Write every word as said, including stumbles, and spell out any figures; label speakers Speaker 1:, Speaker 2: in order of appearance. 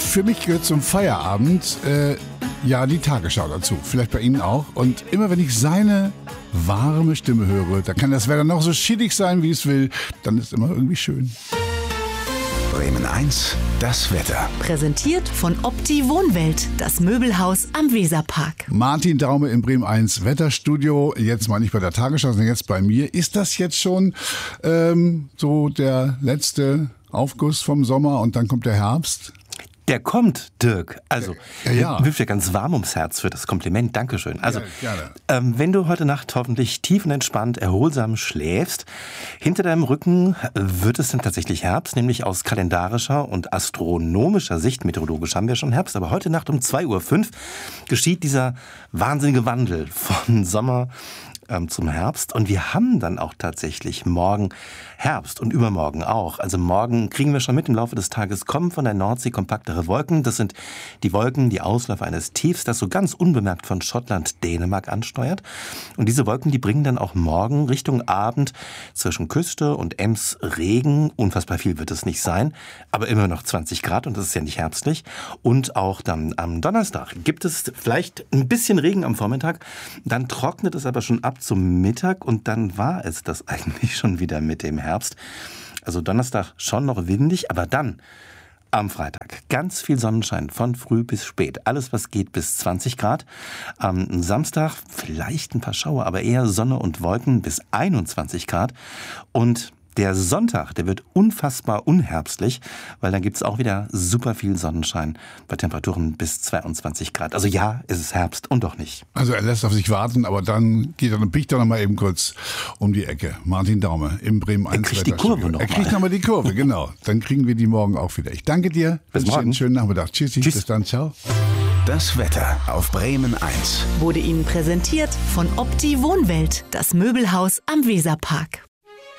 Speaker 1: Für mich gehört zum Feierabend äh, ja die Tagesschau dazu. Vielleicht bei Ihnen auch. Und immer wenn ich seine warme Stimme höre, da kann das Wetter noch so schittig sein, wie es will, dann ist immer irgendwie schön.
Speaker 2: Bremen eins, das Wetter.
Speaker 3: Präsentiert von Opti Wohnwelt, das Möbelhaus am Weserpark.
Speaker 1: Martin Daume im Bremen eins Wetterstudio. Jetzt mal nicht bei der Tagesschau, sondern jetzt bei mir. Ist das jetzt schon ähm, so der letzte Aufguss vom Sommer und dann kommt der Herbst?
Speaker 4: Der kommt, Dirk. Also,
Speaker 1: ja, ja.
Speaker 4: wirft dir ganz warm ums Herz für das Kompliment. Dankeschön. Also,
Speaker 1: ja, gerne.
Speaker 4: Ähm, wenn du heute Nacht hoffentlich tiefenentspannt, erholsam schläfst, hinter deinem Rücken wird es dann tatsächlich Herbst, nämlich aus kalendarischer und astronomischer Sicht. Meteorologisch haben wir schon Herbst, aber heute Nacht um zwei Uhr fünf geschieht dieser wahnsinnige Wandel von Sommer ähm, zum Herbst. Und wir haben dann auch tatsächlich morgen Herbst und übermorgen auch. Also morgen kriegen wir schon mit im Laufe des Tages, kommen von der Nordsee kompaktere Wolken. Das sind die Wolken, die Ausläufer eines Tiefs, das so ganz unbemerkt von Schottland, Dänemark ansteuert. Und diese Wolken, die bringen dann auch morgen Richtung Abend zwischen Küste und Ems Regen. Unfassbar viel wird es nicht sein, aber immer noch zwanzig Grad und das ist ja nicht herbstlich. Und auch dann am Donnerstag gibt es vielleicht ein bisschen Regen am Vormittag. Dann trocknet es aber schon ab zum Mittag und dann war es das eigentlich schon wieder mit dem Herbst. Herbst. Also Donnerstag schon noch windig, aber dann am Freitag ganz viel Sonnenschein von früh bis spät. Alles, was geht, bis zwanzig Grad. Am Samstag vielleicht ein paar Schauer, aber eher Sonne und Wolken bis einundzwanzig Grad. Und der Sonntag, der wird unfassbar unherbstlich, weil dann gibt es auch wieder super viel Sonnenschein bei Temperaturen bis zweiundzwanzig Grad. Also ja, es ist Herbst und doch nicht.
Speaker 1: Also er lässt auf sich warten, aber dann geht er und biegt er noch mal eben kurz um die Ecke. Martin Daume im Bremen eins.
Speaker 4: Er kriegt die Kurve noch
Speaker 1: Er kriegt nochmal die Kurve, genau. Dann kriegen wir die morgen auch wieder. Ich danke dir.
Speaker 4: Bis morgen.
Speaker 1: Einen schönen Nachmittag. Tschüssi.
Speaker 4: Tschüss.
Speaker 1: Bis dann. Ciao.
Speaker 2: Das Wetter auf Bremen eins.
Speaker 3: Wurde Ihnen präsentiert von Opti Wohnwelt, das Möbelhaus am Weserpark.